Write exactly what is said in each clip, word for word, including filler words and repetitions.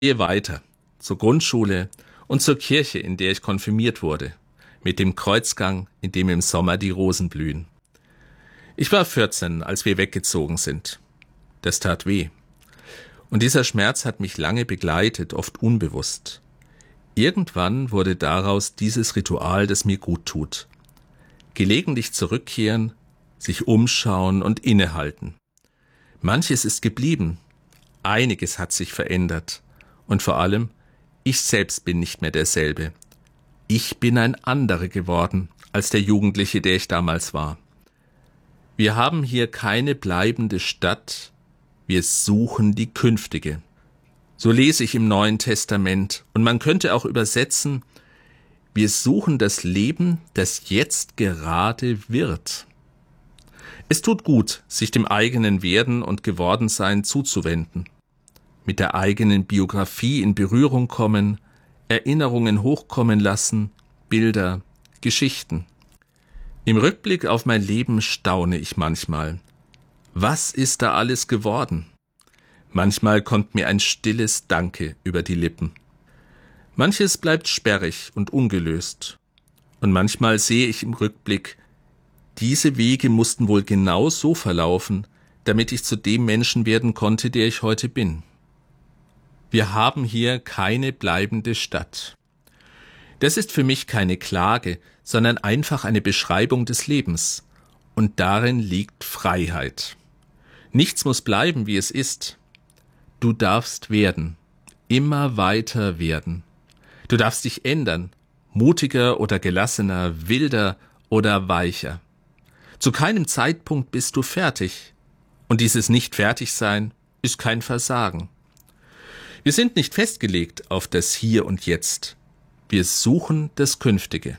gehe weiter zur Grundschule und zur Kirche, in der ich konfirmiert wurde, mit dem Kreuzgang, in dem im Sommer die Rosen blühen. Ich war vierzehn, als wir weggezogen sind. Das tat weh. Und dieser Schmerz hat mich lange begleitet, oft unbewusst. Irgendwann wurde daraus dieses Ritual, das mir gut tut. Gelegentlich zurückkehren, sich umschauen und innehalten. Manches ist geblieben, einiges hat sich verändert. Und vor allem, ich selbst bin nicht mehr derselbe. Ich bin ein anderer geworden als der Jugendliche, der ich damals war. Wir haben hier keine bleibende Stadt, wir suchen die künftige. So lese ich im Neuen Testament und man könnte auch übersetzen, wir suchen das Leben, das jetzt gerade wird. Es tut gut, sich dem eigenen Werden und Gewordensein zuzuwenden. Mit der eigenen Biografie in Berührung kommen, Erinnerungen hochkommen lassen, Bilder, Geschichten. Im Rückblick auf mein Leben staune ich manchmal. Was ist da alles geworden? Manchmal kommt mir ein stilles Danke über die Lippen. Manches bleibt sperrig und ungelöst. Und manchmal sehe ich im Rückblick, diese Wege mussten wohl genau so verlaufen, damit ich zu dem Menschen werden konnte, der ich heute bin. Wir haben hier keine bleibende Stadt. Das ist für mich keine Klage, sondern einfach eine Beschreibung des Lebens. Und darin liegt Freiheit. Nichts muss bleiben, wie es ist. Du darfst werden, immer weiter werden. Du darfst dich ändern, mutiger oder gelassener, wilder oder weicher. Zu keinem Zeitpunkt bist du fertig. Und dieses Nicht-Fertig-Sein ist kein Versagen. Wir sind nicht festgelegt auf das Hier und Jetzt. Wir suchen das Künftige.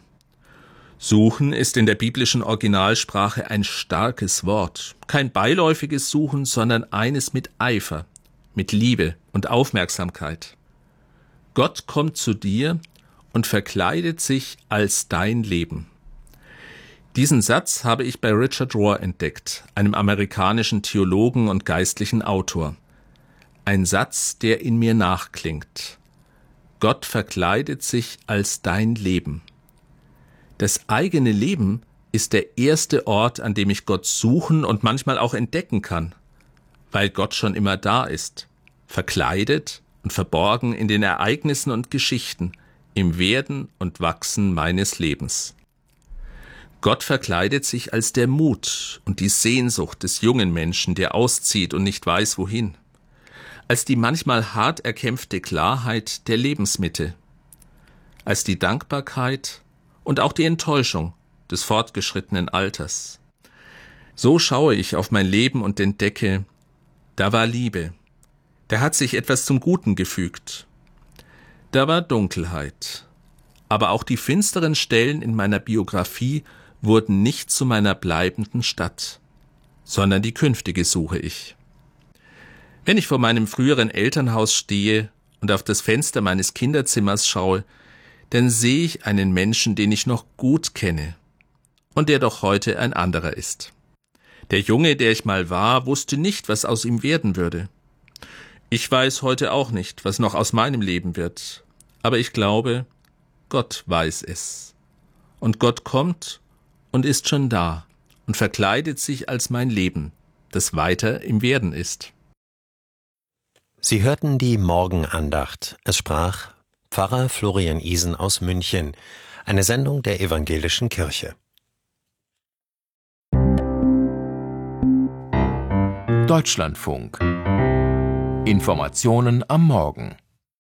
Suchen ist in der biblischen Originalsprache ein starkes Wort. Kein beiläufiges Suchen, sondern eines mit Eifer, mit Liebe und Aufmerksamkeit. Gott kommt zu dir und verkleidet sich als dein Leben. Diesen Satz habe ich bei Richard Rohr entdeckt, einem amerikanischen Theologen und geistlichen Autor. Ein Satz, der in mir nachklingt. Gott verkleidet sich als dein Leben. Das eigene Leben ist der erste Ort, an dem ich Gott suchen und manchmal auch entdecken kann, weil Gott schon immer da ist, verkleidet und verborgen in den Ereignissen und Geschichten, im Werden und Wachsen meines Lebens. Gott verkleidet sich als der Mut und die Sehnsucht des jungen Menschen, der auszieht und nicht weiß, wohin. Als die manchmal hart erkämpfte Klarheit der Lebensmitte, als die Dankbarkeit und auch die Enttäuschung des fortgeschrittenen Alters. So schaue ich auf mein Leben und entdecke, da war Liebe, da hat sich etwas zum Guten gefügt. Da war Dunkelheit, aber auch die finsteren Stellen in meiner Biografie wurden nicht zu meiner bleibenden Stadt, sondern die künftige suche ich. Wenn ich vor meinem früheren Elternhaus stehe und auf das Fenster meines Kinderzimmers schaue, dann sehe ich einen Menschen, den ich noch gut kenne und der doch heute ein anderer ist. Der Junge, der ich mal war, wusste nicht, was aus ihm werden würde. Ich weiß heute auch nicht, was noch aus meinem Leben wird, aber ich glaube, Gott weiß es. Und Gott kommt und ist schon da und verkleidet sich als mein Leben, das weiter im Werden ist. Sie hörten die Morgenandacht. Es sprach Pfarrer Florian Isen aus München, eine Sendung der Evangelischen Kirche. Deutschlandfunk. Informationen am Morgen.